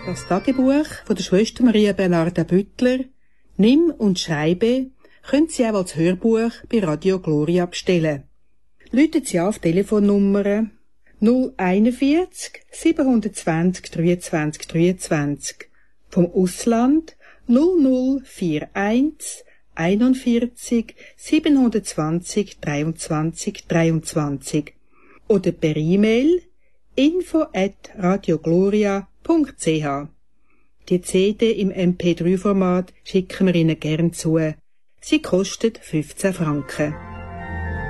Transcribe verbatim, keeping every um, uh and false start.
Das Tagebuch von der Schwester Maria Bernarda Büttler, Nimm und Schreibe, können Sie auch als Hörbuch bei Radio Gloria bestellen. Rufen Sie an auf Telefonnummer null einundvierzig siebenhundertzwanzig dreiundzwanzig dreiundzwanzig, vom Ausland null null einundvierzig einundvierzig siebenhundertzwanzig dreiundzwanzig dreiundzwanzig oder per E-Mail info at radiogloria punkt c h. Die C D im M P drei Format schicken wir Ihnen gern zu. Sie kostet fünfzehn Franken.